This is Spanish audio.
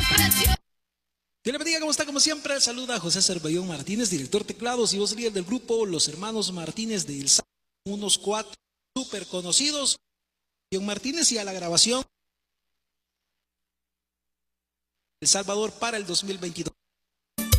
Dios le bendiga, ¿cómo está? Como siempre, saluda a José Cervellón Martínez, director teclados y voz líder del grupo Los Hermanos Martínez de El Salvador, unos 4 súper conocidos. Martínez, y a la grabación El Salvador para el 2022.